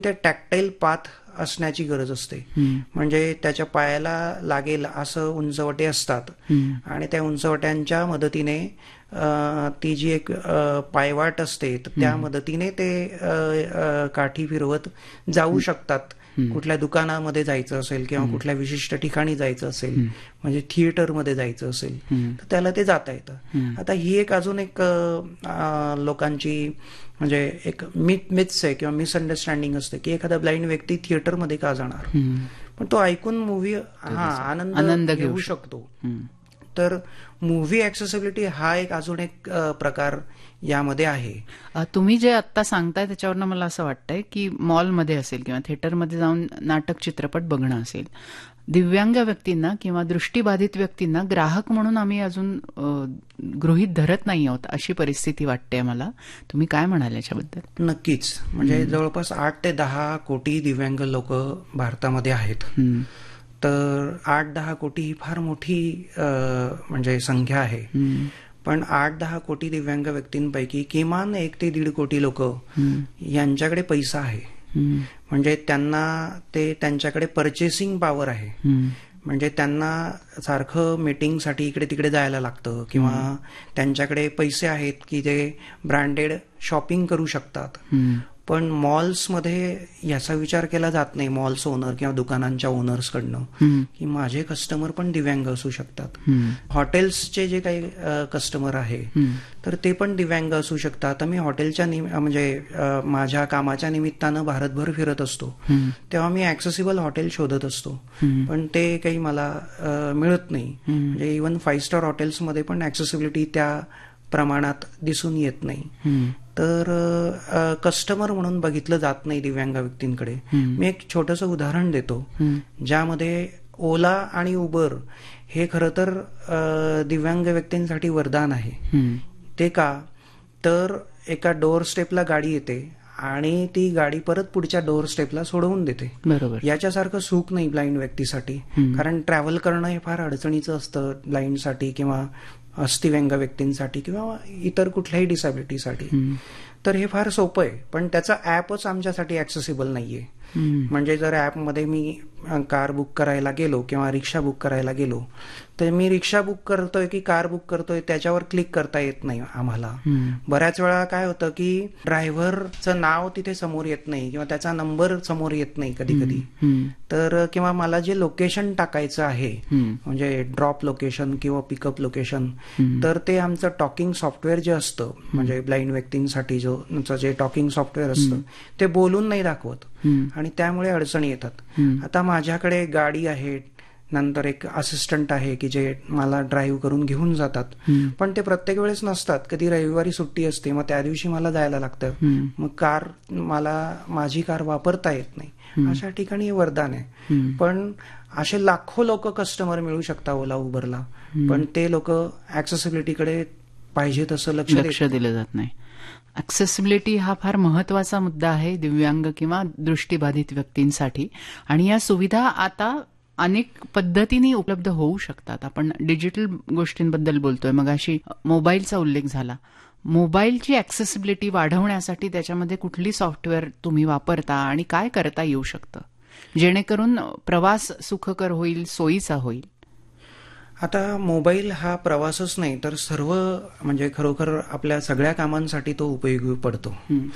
ते टॅक्टाईल पाथ असण्याची गरज असते. म्हणजे त्याच्या पायाला लागेल असं उंचवटे असतात आणि त्या उंचवट्यांच्या मदतीने ती जी एक पायवाट असते त्या मदतीने ते काठी फिरवत जाऊ शकतात. कुठल्या दुकानामध्ये जायचं असेल किंवा कुठल्या विशिष्ट ठिकाणी जायचं असेल, म्हणजे थिएटरमध्ये जायचं असेल तर त्याला ते जाता येतं. आता ही एक अजून एक लोकांची म्हणजे एक मिथ्स आहे किंवा मिसअंडरस्टँडिंग असते की एखादा ब्लाइंड व्यक्ती थिएटरमध्ये का जाणार, पण तो ऐकून मूव्ही आनंद घेऊ शकतो. तर मूव्ही ऍक्सेसिबिलिटी हा एक अजून एक प्रकार यामध्ये आहे. तुम्ही जे आता सांगताय त्याच्यावरनं मला असं वाटतंय की मॉलमध्ये असेल किंवा थिएटरमध्ये जाऊन नाटक चित्रपट बघणं असेल, दिव्यांग व्यक्तींना किंवा दृष्टीबाधित व्यक्तींना ग्राहक म्हणून आम्ही अजून गृहीत धरत नाही आहोत अशी परिस्थिती वाटते मला. तुम्ही काय म्हणाल याच्याबद्दल? नक्कीच. म्हणजे जवळपास 8 ते 10 कोटी दिव्यांग लोक भारतामध्ये आहेत. तर 8-10 कोटी ही फार मोठी म्हणजे संख्या आहे. पण 8-10 कोटी दिव्यांग व्यक्तींपैकी किमान 1 ते 1.5 कोटी लोक यांच्याकडे पैसा आहे. म्हणजे त्यांच्याकडे पर्चेसिंग पॉवर आहे. म्हणजे त्यांना सारखं मीटिंगसाठी इकडे तिकडे जायला लागतं किंवा त्यांच्याकडे पैसे आहेत की ते ब्रँडेड शॉपिंग करू शकतात. पण मॉल्समध्ये याचा विचार केला जात नाही मॉल्स ओनर किंवा दुकानांच्या ओनर्सकडनं की माझे कस्टमर पण दिव्यांग असू शकतात. हॉटेल्सचे जे काही कस्टमर आहे तर ते पण दिव्यांग असू शकतात. आता मी हॉटेलच्या म्हणजे माझ्या कामाच्या निमित्तानं भारतभर फिरत असतो तेव्हा मी ऍक्सेसिबल हॉटेल शोधत असतो, पण ते काही मला मिळत नाही. म्हणजे इव्हन 5 स्टार हॉटेल्समध्ये पण ऍक्सेसिबिलिटी त्या प्रमाणात दिसून येत नाही. तर कस्टमर म्हणून बघितलं जात नाही दिव्यांग व्यक्तींकडे. मी एक छोटंसं उदाहरण देतो ज्यामध्ये ओला आणि उबर हे खरं तर दिव्यांग व्यक्तींसाठी वरदान आहे. ते का तर एका डोअर स्टेपला गाडी येते आणि ती गाडी परत पुढच्या डोअर स्टेपला सोडवून देते. बरोबर. याच्यासारखं सुख नाही ब्लाइंड व्यक्तीसाठी, कारण ट्रॅव्हल करणं हे फार अडचणीचं असतं ब्लाइंडसाठी किंवा अस्थिव्यंग व्यक्तींसाठी किंवा इतर कुठल्याही डिसॅबिलिटीसाठी. तर हे फार सोपं आहे, पण त्याचा ऍपच आमच्यासाठी ऍक्सेसिबल नाहीये. म्हणजे जर ऍपमध्ये मी कार बुक करायला गेलो किंवा रिक्षा बुक करायला गेलो तर मी रिक्षा बुक करतोय की कार बुक करतोय त्याच्यावर क्लिक करता येत नाही आम्हाला. बऱ्याच वेळा काय होतं की ड्रायव्हरचं नाव तिथे समोर येत नाही किंवा त्याचा नंबर समोर येत नाही कधी कधी. तर किंवा मला जे लोकेशन टाकायचं आहे म्हणजे ड्रॉप लोकेशन किंवा पिकअप लोकेशन, तर ते आमचं टॉकिंग सॉफ्टवेअर जे असतं म्हणजे ब्लाइंड व्यक्तींसाठी जे टॉकिंग सॉफ्टवेअर असतं ते बोलून नाही दाखवत आणि त्यामुळे अडचणी येतात. आता माझ्याकडे गाडी आहे, नंतर एक असिस्टंट आहे की जे मला ड्राईव्ह करून घेऊन जातात, पण ते प्रत्येक वेळेस नसतात. कधी रविवारी सुट्टी असते, मग त्या दिवशी मला जायला लागतं. मग माझी कार वापरता येत नाही. अशा ठिकाणी हे वरदान आहे. पण असे लाखो लोक कस्टमर मिळू शकतात ओला उबरला, पण ते लोक ऍक्सेसिबिलिटीकडे पाहिजे तसं लक्ष दिलं जात नाही. ऍक्सेसिबिलिटी हा फार महत्वाचा मुद्दा आहे दिव्यांग किंवा दृष्टीबाधित व्यक्तींसाठी, आणि या सुविधा आता अनेक पद्धतीने उपलब्ध होऊ शकतात. आपण डिजिटल गोष्टींबद्दल बोलतोय, मगाशी मोबाईलचा उल्लेख झाला. मोबाईलची ऍक्सेसिबिलिटी वाढवण्यासाठी त्याच्यामध्ये कुठली सॉफ्टवेअर तुम्ही वापरता आणि काय करता येऊ शकतं जेणेकरून प्रवास सुखकर होईल, सोयीचा होईल? आता मोबाईल हा प्रवासच नाही तर सर्व म्हणजे खरोखर आपल्या सगळ्या कामांसाठी तो उपयोगी पडतो.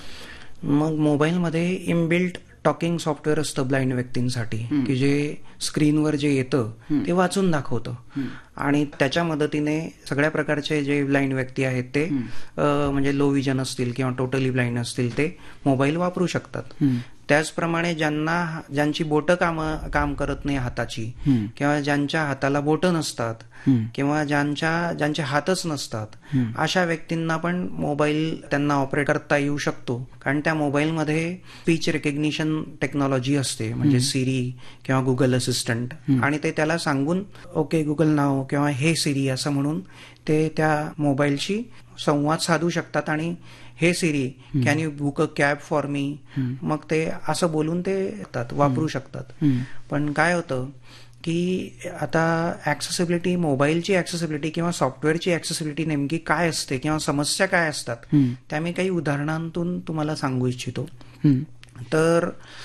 मग मोबाईलमध्ये इनबिल्ट टॉकिंग सॉफ्टवेअर असतं ब्लाइंड व्यक्तींसाठी की जे स्क्रीनवर जे येतं ते वाचून दाखवतं आणि त्याच्या मदतीने सगळ्या प्रकारचे जे ब्लाइंड व्यक्ती आहेत ते म्हणजे लो विजन असतील किंवा टोटली ब्लाइंड असतील ते मोबाईल वापरू शकतात. त्याचप्रमाणे ज्यांची बोटं काम करत नाही हाताची किंवा ज्यांच्या हाताला बोटं नसतात किंवा ज्यांचे हातच नसतात, अशा व्यक्तींना पण मोबाईल त्यांना ऑपरेट करता येऊ शकतो. कारण त्या मोबाईलमध्ये स्पीच रेकग्निशन टेक्नॉलॉजी असते, म्हणजे सिरी किंवा गुगल असिस्टंट, आणि ते त्याला सांगून ओके गुगल नाव किंवा हे सिरी असं म्हणून ते त्या मोबाईलशी संवाद साधू शकतात आणि हे सिरी can you book a cab for me, मग ते असं बोलून ते वापरू शकतात. पण काय होतं की आता ऍक्सेसिबिलिटी, मोबाईलची ऍक्सेसिबिलिटी किंवा सॉफ्टवेअरची ऍक्सेसिबिलिटी नेमकी काय असते किंवा समस्या काय असतात त्या मी काही उदाहरणांतून तुम्हाला सांगू इच्छितो. तर